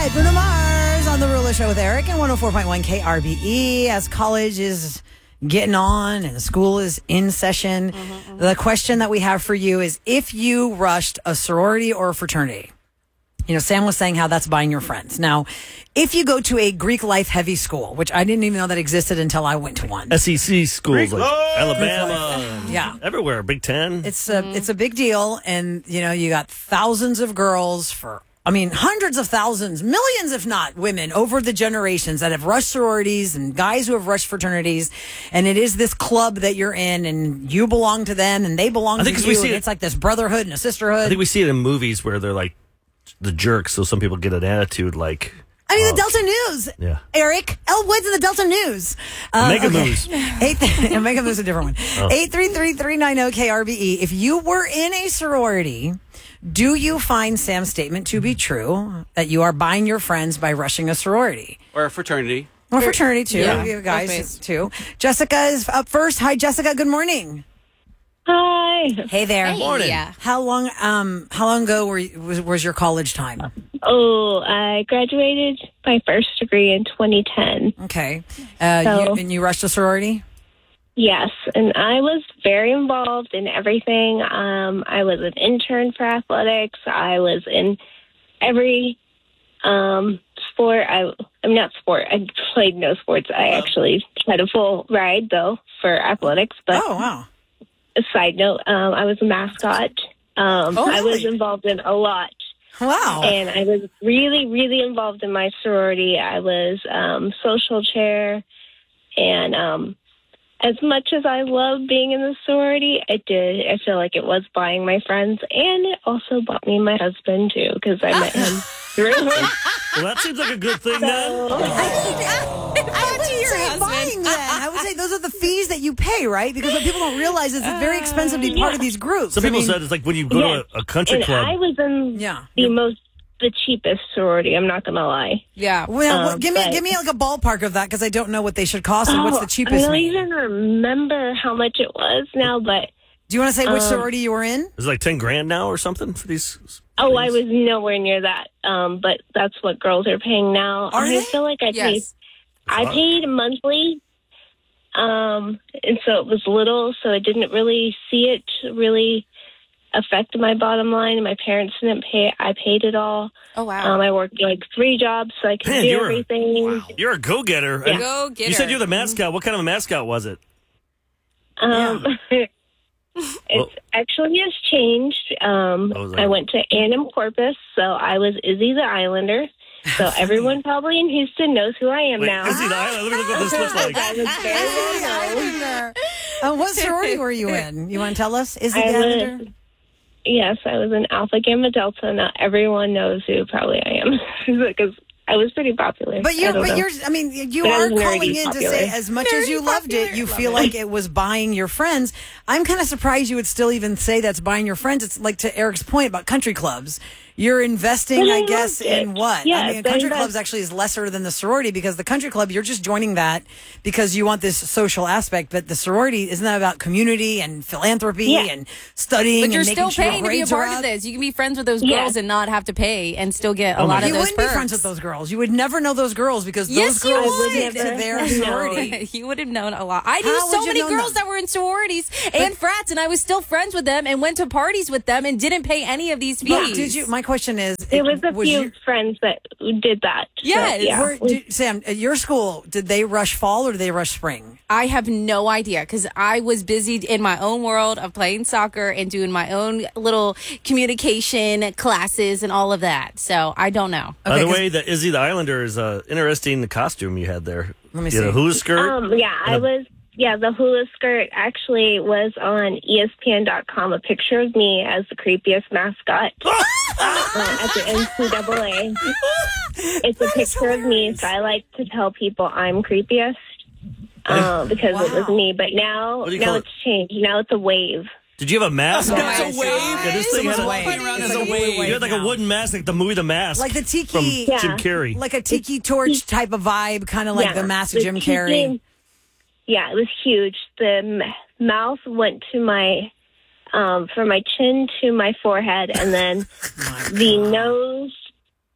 right, Bruno Mars on The Ruler Show with Eric and 104.1 KRBE as college is getting on and school is in session. The question that we have for you is if you rushed a sorority or a fraternity. You know, Sam was saying how that's buying your friends. Now, if you go to a Greek life heavy school, which I didn't even know that existed until I went to one. SEC schools like Alabama, yeah, everywhere, Big Ten. It's a big deal, and you know, you got thousands of girls hundreds of thousands, millions, if not women over the generations that have rushed sororities and guys who have rushed fraternities. And it is this club that you're in and you belong to them and they belong to you. And it's like this brotherhood and a sisterhood. I think we see it in movies where they're like the jerks. So some people get an attitude like. I mean, the Delta News. Yeah. Eric, Elle Woods in the Delta News. Mega Moves. Mega Moves is a different one. 833-390-KRBE. If you were in a sorority, do you find Sam's statement to be true that you are buying your friends by rushing a sorority? Or a fraternity. Or fraternity, too. Yeah. You guys, too. Jessica is up first. Hi, Jessica. Good morning. Hi. Hey there. Good morning. Yeah. How long ago was your college time? Oh, I graduated my first degree in 2010. Okay. So- you rushed a sorority? Yes, and I was very involved in everything. I was an intern for athletics. I was in every sport. I'm not sport. I played no sports. I actually had a full ride, though, for athletics. But Oh, wow. a side note, I was a mascot. I was really? involved in a lot. Wow. And I was really, really involved in my sorority. I was social chair. And as much as I love being in the sorority, I feel like it was buying my friends. And it also bought me my husband, too, because I met him through him. Well, that seems like a good thing then. I would say buying then. I would say those are the fees that you pay, right? Because what people don't realize is it's very expensive to be part of these groups. Some people said it's like when you go to a country And club. I was in the cheapest sorority, I'm not going to lie. Yeah. Well, give me like a ballpark of that because I don't know what they should cost and what's the cheapest. I don't mean. even remember how much it was now, but... Do you want to say which sorority you were in? Is it like 10 grand now or something for these? Oh, I was nowhere near that. But that's what girls are paying now. Are they? feel like I Yes. paid monthly. And so it was little, so I didn't really see it really affect my bottom line. My parents didn't pay. I paid it all. Oh, wow. I worked like 3 jobs so I could Man, do you're everything. You're a go-getter. Yeah. And Go get you her. said you're the mascot. What kind of a mascot was it? It's actually has changed. I went to Annam Corpus, so I was Izzy the Islander. So everyone probably in Houston knows who I am now. Izzy the Island. Let me look what this looks like. I was very well known. What sorority were you in? You want to tell us? Is it I the was- Islander? Yes, I was in Alpha Gamma Delta. Not everyone knows who probably I am because I was pretty popular. But you are But I was calling in popular. to say as much as you loved it, you feel like it was buying your friends. I'm kind of surprised you would still even say that's buying your friends. It's like to Eric's point about country clubs. You're investing, But I I guess, loved it. in what? Yes, I mean, I country invest- clubs actually is lesser than the sorority because the country club, you're just joining that because you want this social aspect. But the sorority, isn't that about community and philanthropy and studying But you're and making still sure your paying to be a grades are part up? of this. You can be friends with those Yeah. girls and not have to pay and still get a Oh my lot of You those wouldn't be perks. friends with those girls. You would never know those girls because those Yes, you girls would. stick to their sorority. You would have known a lot. I How knew would so you many know girls them? that were in sororities and frats, and I was still friends with them and went to parties with them and didn't pay any of these fees. But did you? My question is, There was a few you- friends that did that. Yes. So, yeah. Sam, at your school, did they rush fall or did they rush spring? I have no idea because I was busy in my own world of playing soccer and doing my own little communication classes and all of that. So I don't know. By the 'cause- way, the Izzy the Islander is interesting costume you had there. Let me You had a see. hula skirt. The hula skirt actually was on ESPN.com, a picture of me as the creepiest mascot at the NCAA. It's a picture of me, so I like to tell people I'm creepiest because it was me. But now do you call it's changed. Now it's a wave. Did you have a mask? It's a wave. Yeah, this thing It's had a a, wave. Walking around It's as a like wave. you had like a wooden mask, like the movie The Mask. Like the tiki, from Yeah. Jim Carrey. like a tiki torch type of vibe, kind of like the mask of Jim tiki- Carrey. Yeah, it was huge. The mouth went to my from my chin to my forehead, and then the nose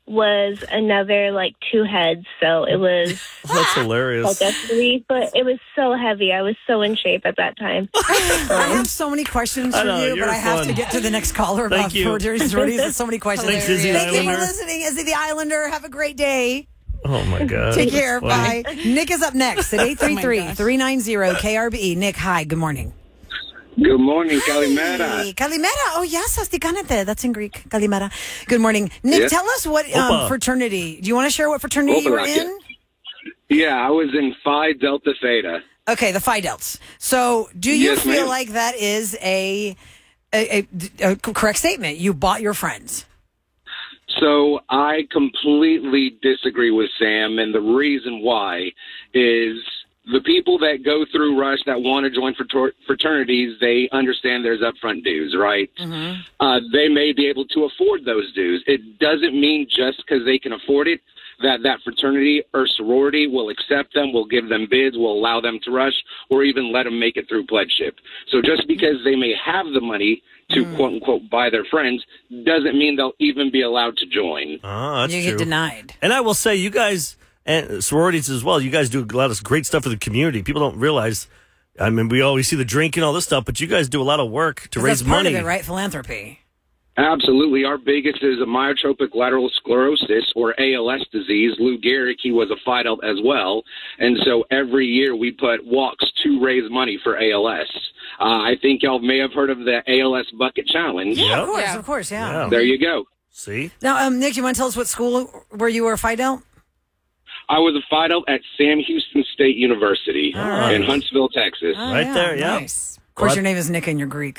was another like 2 heads. So it was That's hilarious. like a 3 foot. It was so heavy. I was so in shape at that time. I have so many questions for I know, you, you're but I have fun. to get to the next caller about Thank you. fraternities and sororities. There's so many questions. Thanks, Izzy the Thank you for Islander. listening, Izzy the Islander. Have a great day. Oh my God. Take that's care. funny. Bye. Nick is up next at 833-390-KRBE. Nick, hi. Good morning. Good morning, Kalimera. Hey, Kalimera. Oh, yes. Astikanete. That's in Greek. Kalimera. Good morning. Nick, Yes. tell us what Opa. fraternity. Do you want to share what fraternity you were Opa, in? Yeah, I was in Phi Delta Theta. Okay, the Phi Delts. So, do you Yes, feel ma'am. like that is a correct statement? You bought your friends. So I completely disagree with Sam, and the reason why is the people that go through Rush that want to join fraternities, they understand there's upfront dues, right? They may be able to afford those dues. It doesn't mean just because they can afford it that fraternity or sorority will accept them, will give them bids, will allow them to rush, or even let them make it through pledgeship. So just because they may have the money to quote-unquote buy their friends doesn't mean they'll even be allowed to join. Oh, that's You true. get denied. And I will say, you guys, and sororities as well, you guys do a lot of great stuff for the community. People don't realize, I mean, we always see the drinking, all this stuff, but you guys do a lot of work to 'Cause raise that's part money. of it, right? Philanthropy. Absolutely. Our biggest is amyotrophic lateral sclerosis, or ALS disease. Lou Gehrig, he was a Phi Delta as well. And so every year we put walks to raise money for ALS. I think y'all may have heard of the ALS Bucket Challenge. Yeah. Of course, Yeah. of course, yeah. Yeah. There you go. See? Now, Nick, you want to tell us what school where you were a Phi Delta? I was a Phi Delta at Sam Houston State University right. in Huntsville, Texas. Right there, yeah. Nice. Of course, Well, your name is Nick and you're Greek.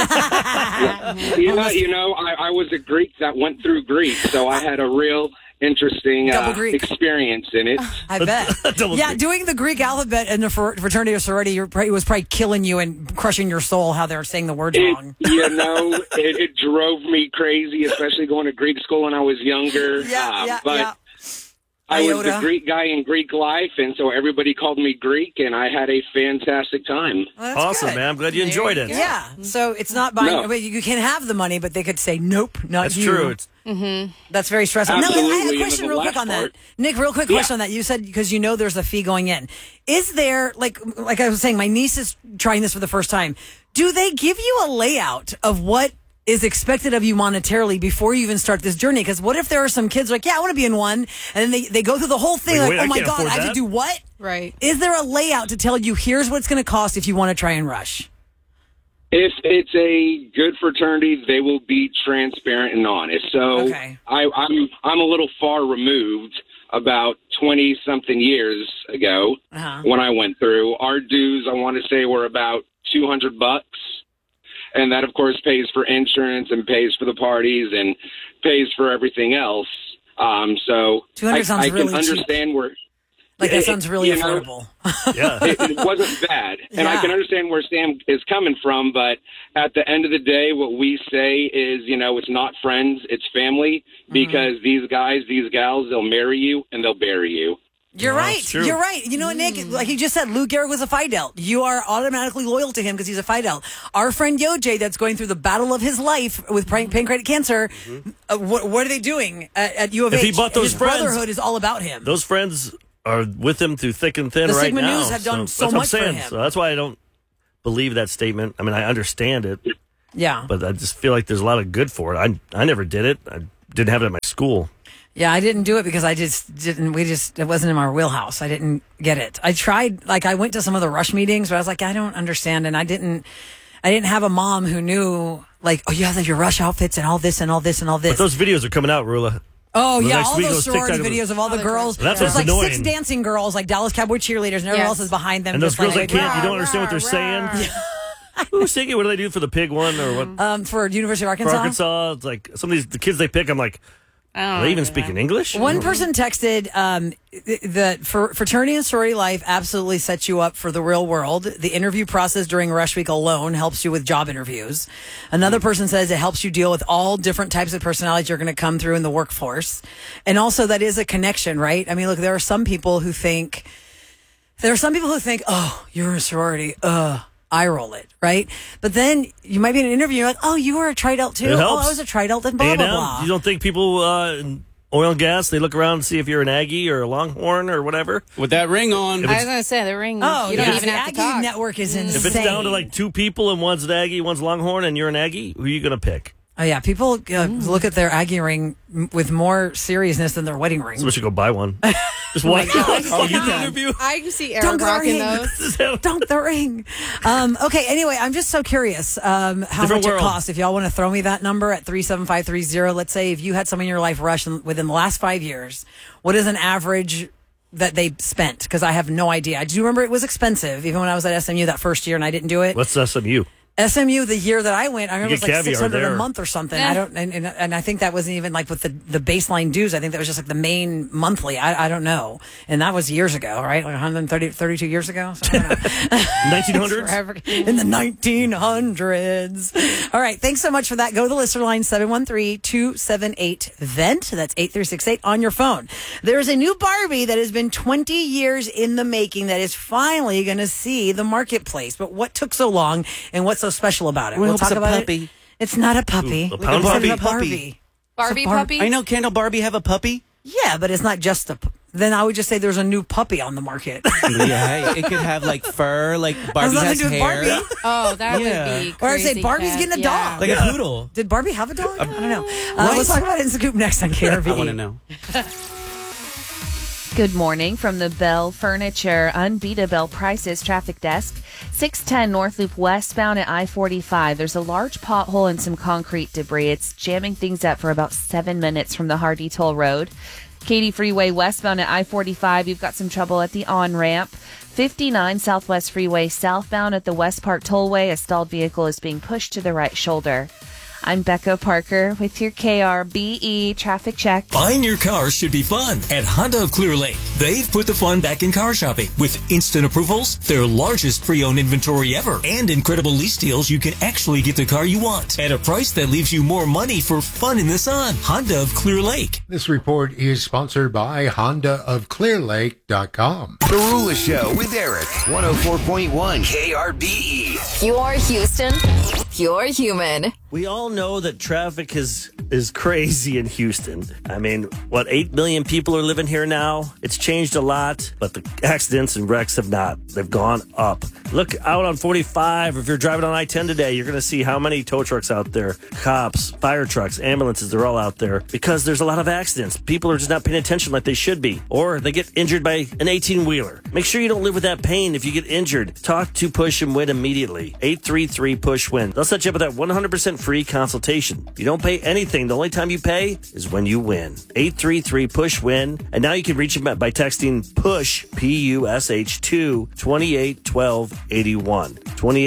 I was a Greek that went through Greek, so I had a real interesting Double Greek. experience in it. I bet. Double Yeah, Greek. doing the Greek alphabet in the fraternity or sorority was probably killing you and crushing your soul how they're saying the words wrong. It drove me crazy, especially going to Greek school when I was younger. But I was Iota. the Greek guy in Greek life, and so everybody called me Greek, and I had a fantastic time. Well, that's Awesome, good. man. I'm glad you enjoyed it. Yeah, so it's not buying. No. I mean, you can have the money, but they could say nope, not That's you. true. It's, That's very stressful. Now, I Absolutely, have a and question then the real quick last on that. part- Nick, real quick question on that. You said, because you know there's a fee going in. Is there, like I was saying, my niece is trying this for the first time. Do they give you a layout of what is expected of you monetarily before you even start this journey? Because what if there are some kids like, yeah, I want to be in one, and then they go through the whole thing Wait, like, wait, oh I my can't God, afford I have to that. do what? Right. Is there a layout to tell you, here's what it's going to cost if you want to try and rush? If it's a good fraternity, they will be transparent and honest. So Okay. I'm a little far removed. About 20-something years ago, when I went through, our dues, I want to say, were about $200. And that, of course, pays for insurance and pays for the parties and pays for everything else. So $200 sounds I really can cheap. understand where... Like, that sounds really you know, affordable. yeah. it wasn't bad. And I Yeah. can understand where Sam is coming from, but at the end of the day, what we say is, it's not friends, it's family, because these guys, these gals, they'll marry you and they'll bury you. You're No, right. it's true. You're right. You know what, Nick? Like you just said, Lou Gehrig was a Phi Delta. You are automatically loyal to him because he's a Phi Delta. Our friend Yoj, that's going through the battle of his life with pancreatic cancer, what are they doing at U of If H? he bought those his friends- brotherhood is all about him. Those friends are with him through thick and thin The right Sigma now. News have done so that's what much for I'm saying. him. So that's why I don't believe that statement. I mean, I understand it, Yeah. but I just feel like there's a lot of good for it. I never did it. I didn't have it at my school. Yeah, I didn't do it because I just didn't. It wasn't in our wheelhouse. I didn't get it. I tried, I went to some of the Rush meetings, but I was like, I don't understand. And I didn't have a mom who knew, like, oh, you have your Rush outfits and all this and all this and all this. But those videos are coming out, Rula. Oh, The yeah, next all week, those those sorority TikTok videos of all the girls. That's There's what's like annoying. 6 dancing girls, like Dallas Cowboy cheerleaders, and everyone Yes. else is behind them. And those just girls like, that can't, you don't rah, understand what they're rah, saying. rah. Who's singing? What do they do for the pig one or what? For University of For Arkansas. Arkansas, it's like some of the kids they pick. I'm like, are they even speaking English? One person texted fraternity and sorority life absolutely sets you up for the real world. The interview process during Rush Week alone helps you with job interviews. Another person says it helps you deal with all different types of personalities you're going to come through in the workforce. And also that is a connection, right? I mean, look, there are some people who think, oh, you're a sorority. I roll it, right? But then you might be in an interview, you're like, oh, you were a Tri-Delt too? It Oh, helps. I was a Tri-Delt and blah, A&M, blah, blah. you don't think people oil and gas, they look around and see if you're an Aggie or a Longhorn or whatever. With that ring on. I was going to say, the ring, Oh, you don't yeah. even The have to Aggie talk. network is insane. If it's down to like two people and one's an Aggie, one's Longhorn, and you're an Aggie, who are you going to pick? Oh, yeah. People look at their Aggie ring with more seriousness than their wedding ring. So we should go buy one. Just one. Oh, you can interview? I can see Don't Eric go rocking ring. those. Dunk the ring. Okay, anyway, I'm just so curious how Different much world. it costs. If y'all want to throw me that number at 37530, let's say if you had someone in your life rush within the last 5 years, what is an average that they spent? Because I have no idea. I do remember it was expensive, even when I was at SMU that first year and I didn't do it. What's SMU? SMU, the year that I went, I remember it was get like caviar $600 there. a month or something. Yeah. I don't, and I think that wasn't even like with the baseline dues. I think that was just like the main monthly. I don't know, and that was years ago, right? Like 32 years ago. So I don't know. 1900s? Forever. In the 1900s. All right, thanks so much for that. Go to the listener line 713-278-VENT. That's 8368 on your phone. There is a new Barbie that has been 20 years in the making that is finally going to see the marketplace. But what took so long, and what's so special about it? Well, We'll it's talk a about puppy. it. It's not a puppy. Ooh, a pound It's puppy? a Barbie. Barbie It's a puppy? I know, can't a Barbie have a puppy? Yeah, but it's not just a. Then I would just say there's a new puppy on the market. Yeah, it could have like fur, like Barbie nothing has to do with hair. Barbie. Oh, that Yeah. would be crazy. Or I'd say Barbie's Kat. getting a Yeah. dog. Like a poodle. Did Barbie have a dog? I don't know. What? Let's talk about it in Scoop next on KRV. I want to know. Good morning from the Bell Furniture Unbeatable Prices Traffic Desk. 610 North Loop westbound at I-45. There's a large pothole and some concrete debris. It's jamming things up for about 7 minutes from the Hardy Toll Road. Katy Freeway westbound at I-45. You've got some trouble at the on-ramp. 59 Southwest Freeway southbound at the West Park Tollway. A stalled vehicle is being pushed to the right shoulder. I'm Becca Parker with your KRBE traffic check. Buying your car should be fun at Honda of Clear Lake. They've put the fun back in car shopping with instant approvals, their largest pre-owned inventory ever, and incredible lease deals. You can actually get the car you want at a price that leaves you more money for fun in the sun. Honda of Clear Lake. This report is sponsored by HondaofClearLake.com. The Rula Show with Eric, 104.1 KRBE. Pure Houston, pure human. We all know that traffic is crazy in Houston. I mean, 8 million people are living here now? It's changed a lot, but the accidents and wrecks have not. They've gone up. Look out on 45. If you're driving on I-10 today, you're going to see how many tow trucks out there, cops, fire trucks, ambulances, they're all out there because there's a lot of accidents. People are just not paying attention like they should be, or they get injured by an 18-wheeler. Make sure you don't live with that pain if you get injured. Talk to Push and Win immediately. 833-PUSH-WIN. They'll set you up with that 100% free consultation. You don't pay anything. The only time you pay is when you win. 833-PUSH-WIN. And now you can reach them by texting PUSH, P-U-S-H, to 281281.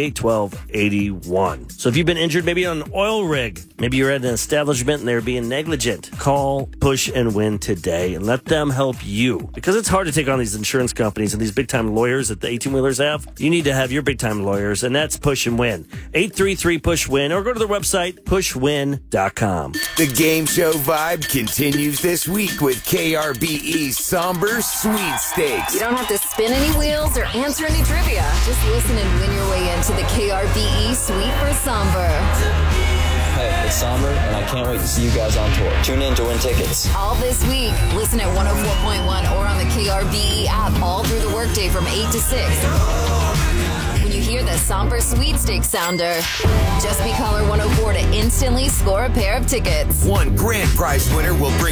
281281. So if you've been injured maybe on an oil rig, maybe you're at an establishment and they're being negligent, call Push and Win today and let them help you. Because it's hard to take on these insurance companies and these big-time lawyers that the 18-wheelers have. You need to have your big-time lawyers, and that's Push and Win. 833-PUSH-WIN, or go to their website, pushwin.com. The game show vibe continues this week with KRBE's Somber Sweepstakes. You don't have to spin any wheels or answer any trivia. Just listen and win your way into the KRBE Sweet for Somber. Hey, it's Somber, and I can't wait to see you guys on tour. Tune in to win tickets. All this week. Listen at 104.1 or on the KRBE app all through the workday from 8 to 6. When you hear the Somber Sweepstakes sounder, just be caller 104 to instantly score a pair of tickets. One grand prize winner will bring